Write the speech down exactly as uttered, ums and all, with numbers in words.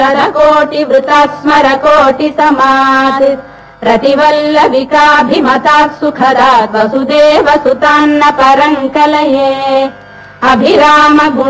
कोटि वृता स्मर कोटि समात् रतिवल्लविकाभिमतात् सुखदात् वसुदेव सुतान्न परम् कलये अभिराम